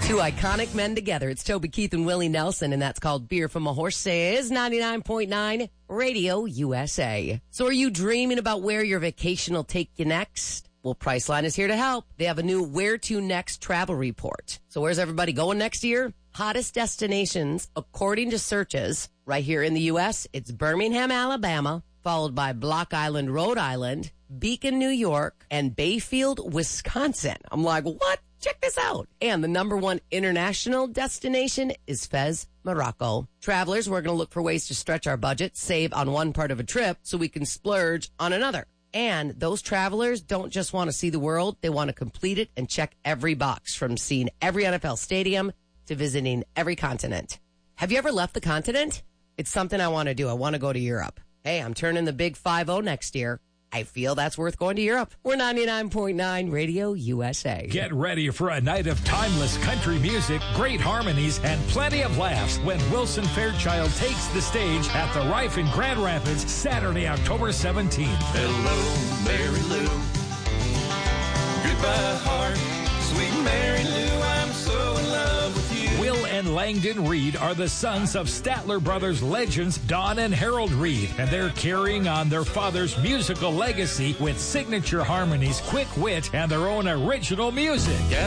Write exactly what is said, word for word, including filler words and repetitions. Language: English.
Two iconic men together. It's Toby Keith and Willie Nelson, and that's called Beer from a Horse's ninety-nine point nine Radio U S A. So are you dreaming about where your vacation will take you next? Well, Priceline is here to help. They have a new Where to Next travel report. So where's everybody going next year? Hottest destinations, according to searches, right here in the U S, it's Birmingham, Alabama, followed by Block Island, Rhode Island, Beacon, New York, and Bayfield, Wisconsin. I'm like, what? Check this out. And the number one international destination is Fez, Morocco. Travelers, we're going to look for ways to stretch our budget, save on one part of a trip so we can splurge on another. And those travelers don't just want to see the world. They want to complete it and check every box, from seeing every N F L stadium to visiting every continent. Have you ever left the continent? It's something I want to do. I want to go to Europe. Hey, I'm turning the big five oh next year. I feel that's worth going to Europe. We're ninety-nine point nine Radio U S A. Get ready for a night of timeless country music, great harmonies, and plenty of laughs when Wilson Fairchild takes the stage at the Rife in Grand Rapids, Saturday, October seventeenth. Hello, Mary Lou. Goodbye, heart. Sweet Mary Lou, I'm so in love with you. Will and Langdon Reed are the sons of Statler Brothers legends Don and Harold Reed, and they're carrying on their father's musical legacy with signature harmonies, quick wit, and their own original music. Yeah.